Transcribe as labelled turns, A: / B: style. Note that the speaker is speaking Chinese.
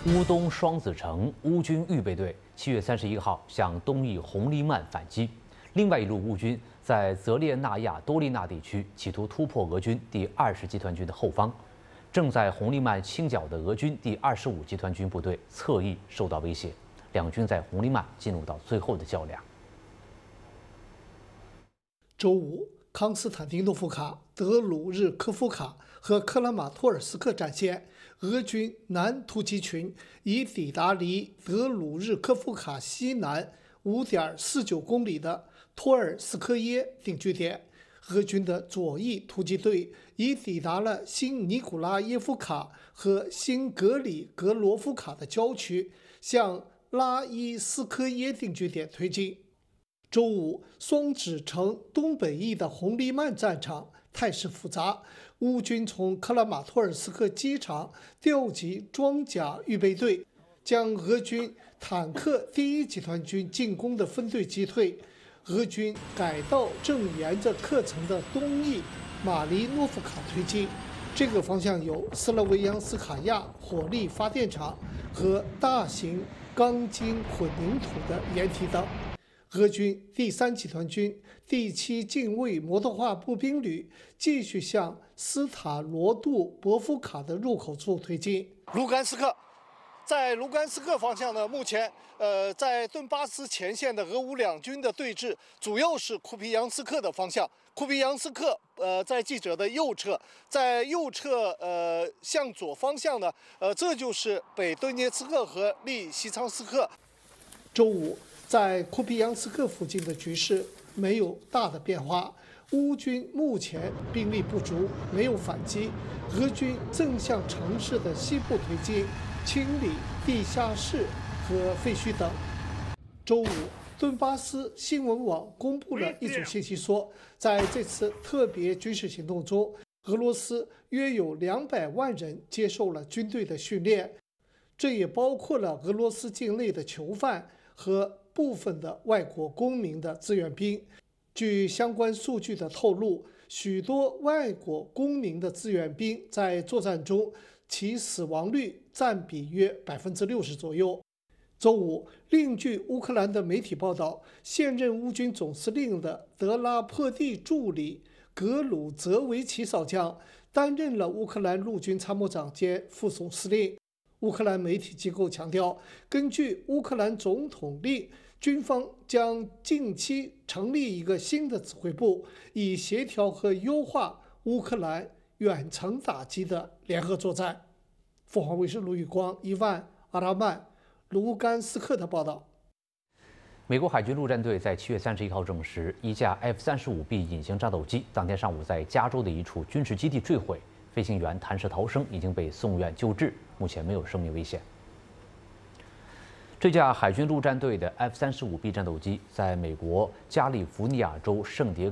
A: 乌东双子城乌军预备队7月31号向东翼红利曼反击，另外一路乌军在泽列纳亚多利纳地区企图突破俄军第20集团军的后方，正在红利曼清剿的俄军第25集团军部队侧翼受到威胁，两军在红利曼进入到最后的较量。
B: 周五，康斯坦丁诺夫卡、德鲁日科夫卡和克拉马托尔斯克战线，俄军南突击群已抵达离德鲁日科夫卡西南5.49公里的托尔斯科耶定居点。俄军的左翼突击队已抵达了新尼古拉耶夫卡和新格里格罗夫卡的郊区，向拉伊斯科耶定居点推进。周五，双子城东北翼的红利曼战场态势复杂，乌军从克拉马托尔斯克机场调集装甲预备队，将俄军坦克第1集团军进攻的分队击退。俄军改道正沿着克城的东翼马利诺夫卡推进，这个方向有斯拉维扬斯卡亚火力发电厂和大型钢筋混凝土的掩体等。俄军第3集团军第7近卫摩托化步兵旅继续向斯塔罗杜博夫卡的入口处推进。卢甘斯克，在卢甘斯克方向呢，目前在顿巴斯前线的俄乌两军的对峙主要是库皮扬斯克的方向。库皮扬斯克在记者的右侧，在右侧向左方向呢，这就是北顿涅茨克和利西昌斯克。周五，在库皮扬斯克附近的局势没有大的变化，乌军目前兵力不足，没有反击。俄军正向城市的西部推进，清理地下室和废墟等。周五，顿巴斯新闻网公布了一组信息说，在这次特别军事行动中，俄罗斯约有200万人接受了军队的训练，这也包括了俄罗斯境内的囚犯和部分的外国公民的志愿兵。据相关数据的透露，许多外国公民的志愿兵在作战中其死亡率占比约60%左右。周五，另据乌克兰的媒体报道，现任乌军总司令的德拉珀蒂助理格鲁泽维奇少将担任了乌克兰陆军参谋长兼副总司令。乌克兰媒体机构强调，根据乌克兰总统令，军方将近期成立一个新的指挥部，以协调和优化乌克兰远程打击的联合作战。凤凰卫视卢宇光、伊万·阿拉曼、卢甘斯克的报道。
A: 美国海军陆战队在7月31号证实，一架 F-35B 隐形战斗机当天上午在加州的一处军事基地坠毁，飞行员弹射逃生，已经被送院救治，目前没有生命危险。这架海军陆战队的 F-35B 战斗机在美国加利福尼亚州圣迭